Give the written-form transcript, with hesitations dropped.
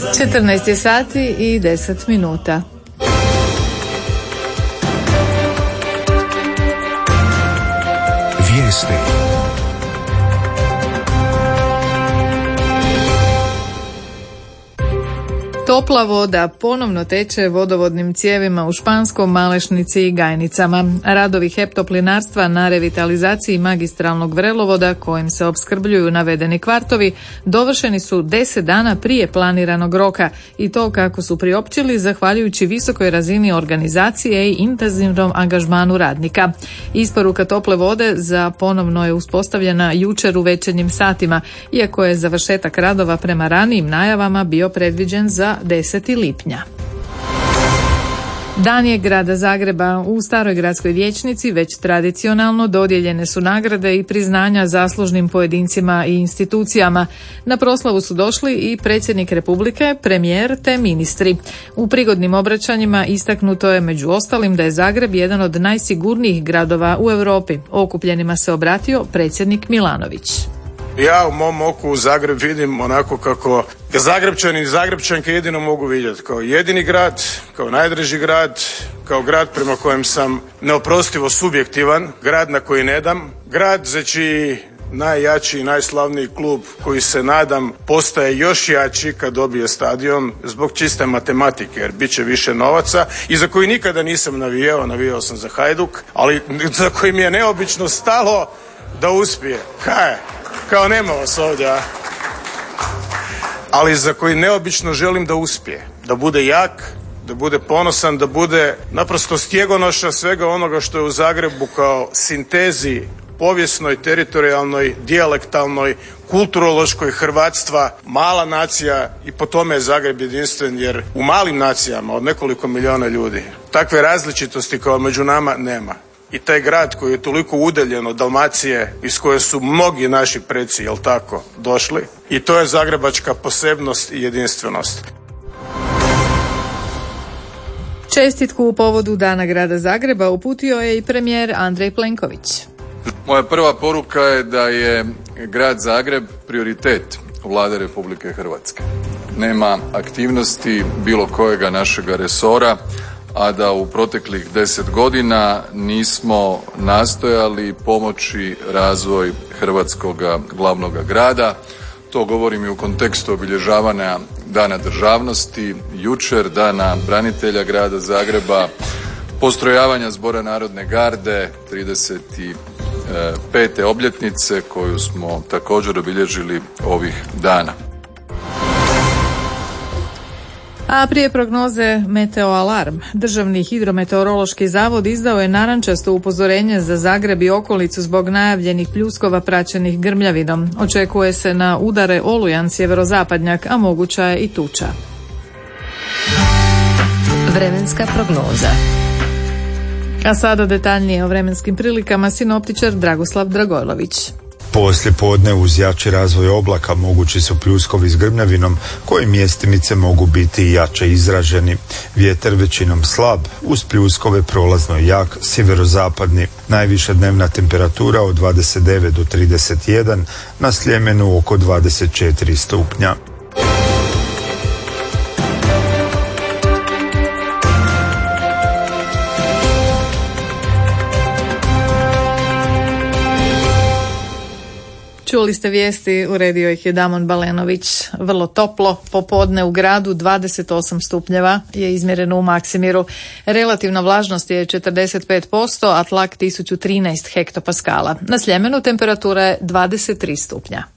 14 sati i 10 minuta. Vijesti. Topla voda ponovno teče vodovodnim cijevima u Španskom, Malešnici i Gajnicama. Radovi HEP Toplinarstva na revitalizaciji magistralnog vrelovoda kojim se opskrbljuju navedeni kvartovi dovršeni su 10 dana prije planiranog roka i to kako su priopćili zahvaljujući visokoj razini organizacije i intenzivnom angažmanu radnika. Isporuka tople vode za ponovno je uspostavljena jučer u večernjim satima, iako je završetak radova prema ranijim najavama bio predviđen za 10. lipnja. Dan je grada Zagreba. U Staroj gradskoj vijećnici već tradicionalno dodijeljene su nagrade i priznanja zaslužnim pojedincima i institucijama. Na proslavu su došli i predsjednik Republike, premijer te ministri. U prigodnim obraćanjima istaknuto je među ostalim da je Zagreb jedan od najsigurnijih gradova u Europi. Okupljenima se obratio predsjednik Milanović. Ja u mom oku Zagreb vidim onako kako ga Zagrebčani i Zagrebčanke jedino mogu vidjeti. Kao jedini grad, kao najdraži grad, kao grad prema kojem sam neoprostivo subjektivan, grad na koji ne dam, grad za čiji najjači i najslavniji klub koji se nadam postaje još jači kad dobije stadion zbog čiste matematike jer bit će više novaca i za koji nikada nisam navijao sam za Hajduk, ali za koji mi je neobično stalo da uspije. Kao nema vas ovdje, ali za koji neobično želim da uspije, da bude jak, da bude ponosan, da bude naprosto stjegonoša svega onoga što je u Zagrebu kao sintezi povijesnoj, teritorijalnoj, dijalektalnoj, kulturološkoj hrvatstva, mala nacija i po tome je Zagreb jedinstven jer u malim nacijama od nekoliko milijuna ljudi takve različitosti kao među nama nema. I taj grad koji je toliko udaljen od Dalmacije iz koje su mnogi naši preci, jel tako, došli, i to je zagrebačka posebnost i jedinstvenost. Čestitku u povodu Dana grada Zagreba uputio je i premijer Andrej Plenković. Moja prva poruka je da je grad Zagreb prioritet Vlade Republike Hrvatske. Nema aktivnosti bilo kojega našega resora, a da u proteklih 10 godina nismo nastojali pomoći razvoj hrvatskoga glavnoga grada. To govorim i u kontekstu obilježavanja Dana državnosti, jučer Dana branitelja grada Zagreba, postrojavanja Zbora narodne garde, 35. obljetnice koju smo također obilježili ovih dana. A prije prognoze Meteoalarm, Državni hidrometeorološki zavod izdao je narančasto upozorenje za Zagreb i okolicu zbog najavljenih pljuskova praćenih grmljavinom. Očekuje se na udare olujan sjeverozapadnjak, a moguća je i tuča. Vremenska prognoza. A sada detaljnije o vremenskim prilikama sinoptičar Dragoslav Dragojlović. Poslije podne uz jači razvoj oblaka mogući su pljuskovi s grmljavinom koji mjestimice mogu biti i jače izraženi. Vjetar većinom slab, uz pljuskove prolazno jak, sjeverozapadni. Najviša dnevna temperatura od 29 do 31, na Sljemenu oko 24 stupnja. Čuli ste vijesti, uredio ih je Damon Balenović. Vrlo toplo, popodne u gradu 28 stupnjeva je izmjereno u Maksimiru. Relativna vlažnost je 45%, a tlak 1013 hektopaskala. Na Sljemenu temperatura je 23 stupnja.